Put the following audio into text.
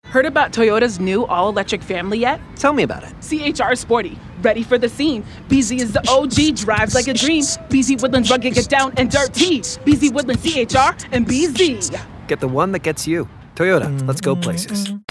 Heard about Toyota's new all-electric family yet? Tell me about it. CHR is sporty, ready for the scene. BZ is the OG, drives like a dream. BZ Woodlands rugged, get down and dirty. BZ Woodlands CHR and BZ. Get the one that gets you. Toyota, let's go places.